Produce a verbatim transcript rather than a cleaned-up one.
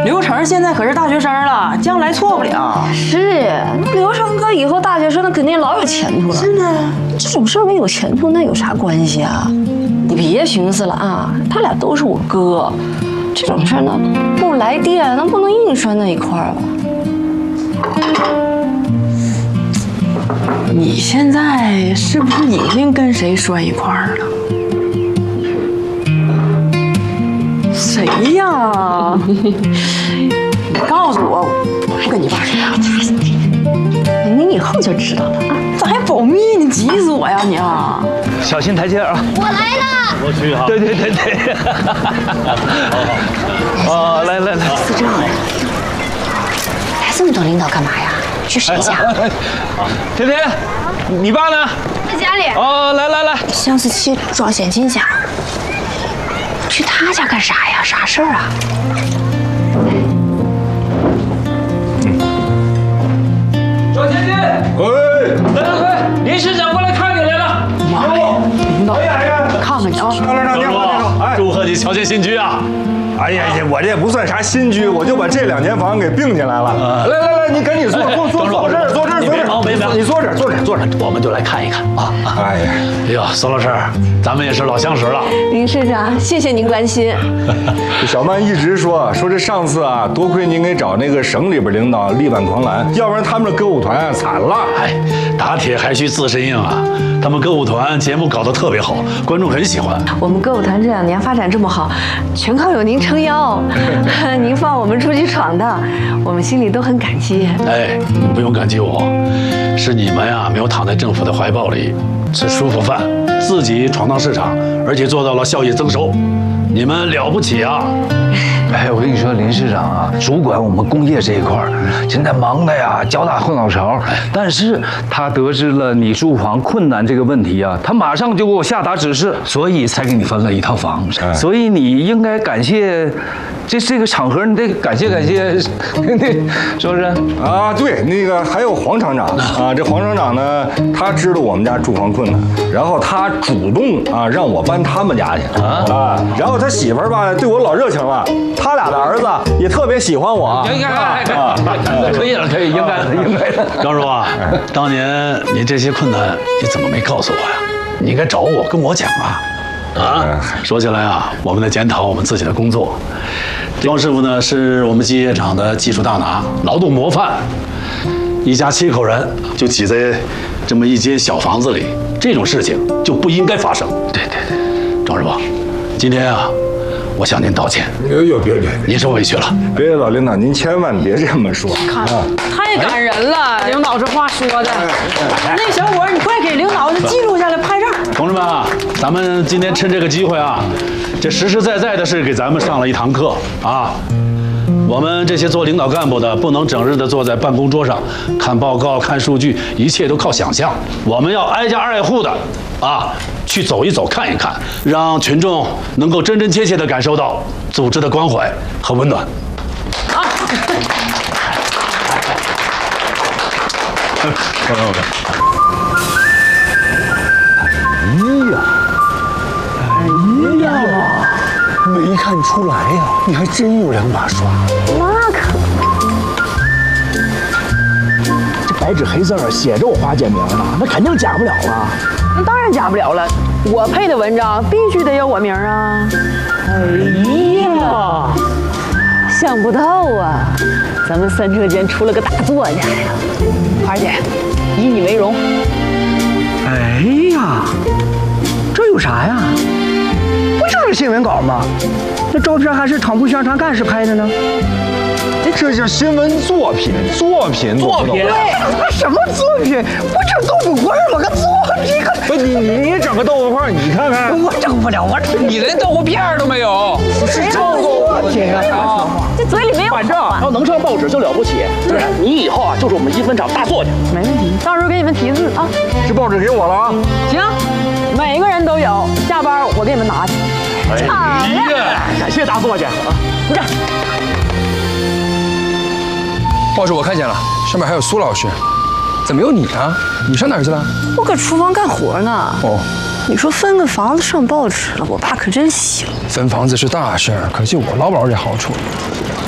刘成现在可是大学生了，将来错不了。 是，那刘成哥以后大学生，那肯定老有前途了。 是呢， 这种事儿跟有前途那有啥关系啊？你别寻思了啊，他俩都是我哥，这种事儿呢，不来电，那不能硬拴在一块儿吧？ 你现在是不是已经跟谁拴一块儿了？谁呀？你告诉我，我不跟你爸说。 你以后就知道了啊！ 咋还保密呢？急死我呀你啊！ 小心台阶啊！ 我来了。 我去哈。对对对对。哦，来来来。 是这样的，来这么多领导干嘛呀？去谁家？ 甜甜，你爸呢？ 在家里。 哦，来来来。 上次去装现金家，去他家干啥呀？啥事儿啊？ 庄先生，哎，来来来，林市长过来看你来了。 妈呀，领导， 哎呀哎呀， 看看你啊！ 张连长，你好，你好，哎， 祝贺你乔迁新居啊！ 哎呀呀，我这也不算啥新居，我就把这两间房给并进来了。来来来，你赶紧坐坐坐坐这儿，坐这儿，坐这儿。 别忙， 你坐这儿，坐这儿，坐这儿。 我们就来看一看啊！ 哎呀， 哎呦，宋老师，咱们也是老相识了。 林市长，谢谢您关心。 小曼一直说说这上次啊，多亏您给找那个省里边领导力挽狂澜，要不然他们的歌舞团啊惨了。 哎，打铁还需自身硬啊！他们歌舞团节目搞得特别好，观众很喜欢。 我们歌舞团这两年发展这么好，全靠有您撑腰。您放我们出去闯荡，我们心里都很感激。 哎，你不用感激我，是你们呀没有躺在政府的怀抱里吃舒服饭，自己闯荡市场，而且做到了效益增收，你们了不起啊！ 哎，我跟你说，林市长啊，主管我们工业这一块儿，现在忙的呀，脚打后脑勺。但是他得知了你住房困难这个问题啊，他马上就给我下达指示，所以才给你分了一套房。所以你应该感谢，这这个场合你得感谢感谢，是不是？ 啊，对，那个还有黄厂长啊，这黄厂长呢，他知道我们家住房困难，然后他主动啊让我搬他们家去啊，啊然后他媳妇儿吧对我老热情了。他俩的儿子也特别喜欢我， 应该啊，可以了，可以，应该的，应该的。张叔啊，当年你这些困难，你怎么没告诉我呀？你应该找我，跟我讲啊。啊，说起来啊，我们在检讨我们自己的工作。庄师傅呢，是我们机械厂的技术大拿，劳动模范。一家七口人就挤在这么一间小房子里，这种事情就不应该发生。对对对，庄师傅，今天啊。我向您道歉。 哎呦，别别， 您受委屈了。 别，老领导，您千万别这么说。 看，太感人了，领导这话说的。那小伙儿，你快给领导记录下来，拍照。 同志们啊，咱们今天趁这个机会啊，这实实在在的是给咱们上了一堂课啊。我们这些做领导干部的，不能整日的坐在办公桌上看报告、看数据，一切都靠想象。我们要挨家挨户的啊，去走一走、看一看，让群众能够真真切切的感受到组织的关怀和温暖。啊！朋友们， 哎呀，哎呀，没看出来呀，你还真有两把刷。 那可这白纸黑字写着我花姐名呢，那肯定假不了了。 那当然假不了了，我配的文章必须得有我名啊！ 哎呀， 想不到啊，咱们三车间出了个大作家呀！ 花姐，以你为荣。哎呀，这有啥呀？不就是新闻稿吗？那照片还是厂部宣传干事拍的呢。 这叫新闻作品，作品， 作品，对，什么作品？不就是豆腐块吗？个作这个， 不，你你你整个豆腐块，你看看， 我整不了，我你连豆腐片都没有， 是作品啊！ 这嘴里没有。 反正要能上报纸就了不起。对，你以后啊就是我们一分厂大作家。 没问题，到时候给你们题字啊。 这报纸给我了啊！ 行，每个人都有，下班我给你们拿去。 哎呀，感谢大作家啊！鼓掌。 报纸我看见了，上面还有苏老师，怎么有你啊？你上哪儿去了？ 我搁厨房干活呢。 哦， 你说分个房子上报纸了，我爸可真喜了。 分房子是大事儿，可就我劳保这好处。